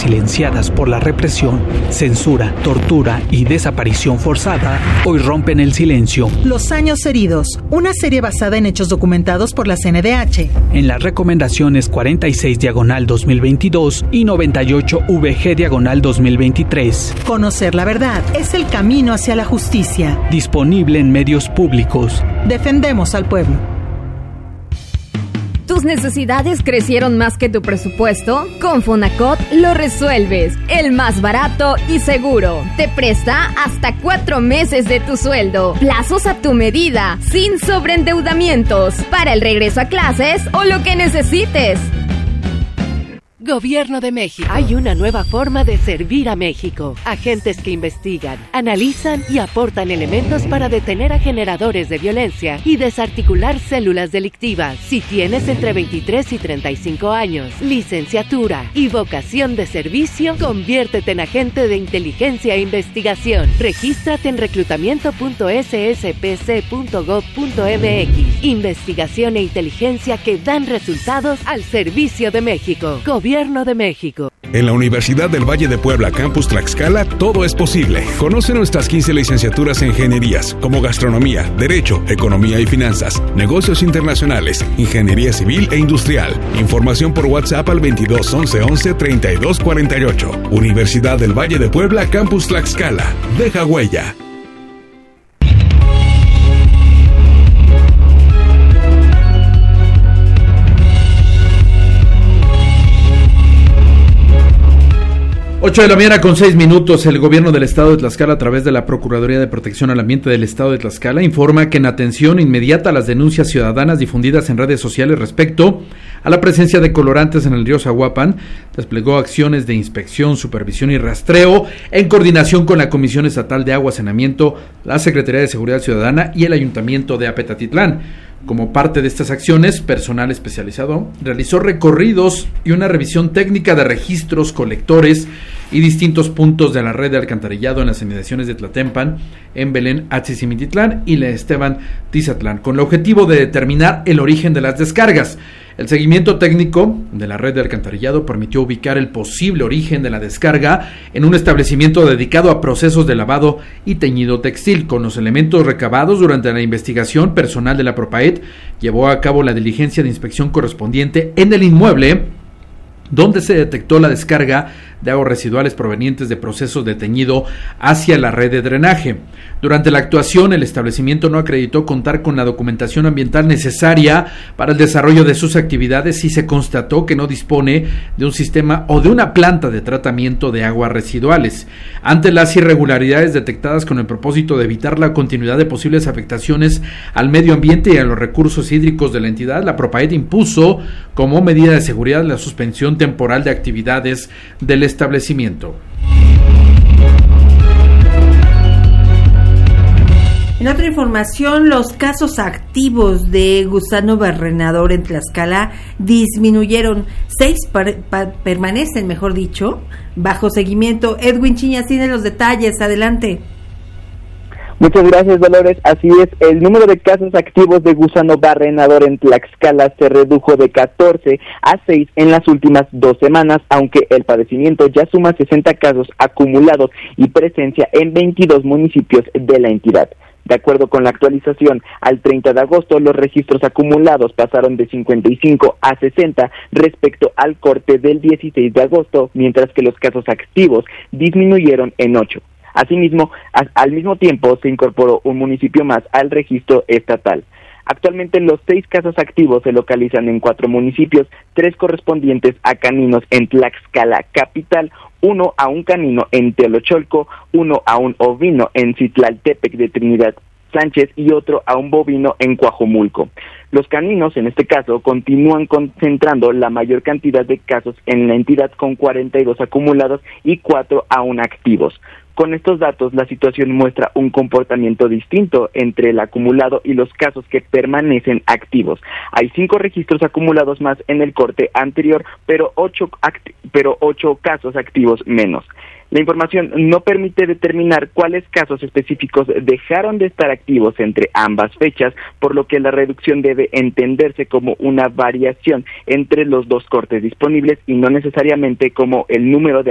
silenciadas por la represión, censura, tortura y desaparición forzada, hoy rompen el silencio. Los años heridos, una serie basada en hechos documentados por la CNDH. En las recomendaciones 46/2022 y 98/VG/2023. Conocer la verdad es el camino hacia la justicia. Disponible en medios públicos. Defendemos al pueblo. ¿Tus necesidades crecieron más que tu presupuesto? Con Fonacot lo resuelves. El más barato y seguro. Te presta hasta 4 meses de tu sueldo. Plazos a tu medida, sin sobreendeudamientos. Para el regreso a clases o lo que necesites. Gobierno de México. Hay una nueva forma de servir a México. Agentes que investigan, analizan y aportan elementos para detener a generadores de violencia y desarticular células delictivas. Si tienes entre 23 y 35 años, licenciatura y vocación de servicio, conviértete en agente de inteligencia e investigación. Regístrate en reclutamiento.sspc.gov.mx. Investigación e inteligencia que dan resultados al servicio de México. Gobierno de México. En la Universidad del Valle de Puebla, Campus Tlaxcala, todo es posible. Conoce nuestras 15 licenciaturas en ingenierías, como gastronomía, derecho, economía y finanzas, negocios internacionales, ingeniería civil e industrial. Información por WhatsApp al 22 11 11 32 48. Universidad del Valle de Puebla, Campus Tlaxcala. Deja huella. Ocho de la mañana con 6 minutos. El gobierno del estado de Tlaxcala, a través de la Procuraduría de Protección al Ambiente del estado de Tlaxcala, informa que en atención inmediata a las denuncias ciudadanas difundidas en redes sociales respecto a la presencia de colorantes en el río Zaguapan, desplegó acciones de inspección, supervisión y rastreo en coordinación con la Comisión Estatal de Agua, Saneamiento, la Secretaría de Seguridad Ciudadana y el Ayuntamiento de Apetatitlán. Como parte de estas acciones, personal especializado realizó recorridos y una revisión técnica de registros, colectores y distintos puntos de la red de alcantarillado en las inmediaciones de Tlatempan, en Belén, Atzizimititlán y la Esteban Tizatlán, con el objetivo de determinar el origen de las descargas. El seguimiento técnico de la red de alcantarillado permitió ubicar el posible origen de la descarga en un establecimiento dedicado a procesos de lavado y teñido textil. Con los elementos recabados durante la investigación, personal de la Propaet llevó a cabo la diligencia de inspección correspondiente en el inmueble donde se detectó la descarga de aguas residuales provenientes de procesos de teñido hacia la red de drenaje. Durante la actuación, el establecimiento no acreditó contar con la documentación ambiental necesaria para el desarrollo de sus actividades y se constató que no dispone de un sistema o de una planta de tratamiento de aguas residuales. Ante las irregularidades detectadas con el propósito de evitar la continuidad de posibles afectaciones al medio ambiente y a los recursos hídricos de la entidad, la Propaet impuso como medida de seguridad la suspensión temporal de actividades del establecimiento. En otra información, los casos activos de gusano barrenador en Tlaxcala disminuyeron. 6 permanecen, mejor dicho, bajo seguimiento. Edwin Chiñas tiene los detalles. Adelante. Muchas gracias, Dolores. Así es, el número de casos activos de gusano barrenador en Tlaxcala se redujo de 14 a 6 en las últimas 2 semanas, aunque el padecimiento ya suma 60 casos acumulados y presencia en 22 municipios de la entidad. De acuerdo con la actualización, al 30 de agosto los registros acumulados pasaron de 55 a 60 respecto al corte del 16 de agosto, mientras que los casos activos disminuyeron en 8. Asimismo, al mismo tiempo se incorporó un municipio más al registro estatal. Actualmente los 6 casos activos se localizan en 4 municipios, 3 correspondientes a caninos en Tlaxcala capital, 1 a un canino en Teolocholco, 1 a un ovino en Citlaltepec de Trinidad Sánchez y otro a un bovino en Coajomulco. Los caninos, en este caso, continúan concentrando la mayor cantidad de casos en la entidad con 42 acumulados y 4 aún activos. Con estos datos, la situación muestra un comportamiento distinto entre el acumulado y los casos que permanecen activos. Hay 5 registros acumulados más en el corte anterior, pero 8 casos activos menos. La información no permite determinar cuáles casos específicos dejaron de estar activos entre ambas fechas, por lo que la reducción debe entenderse como una variación entre los 2 cortes disponibles y no necesariamente como el número de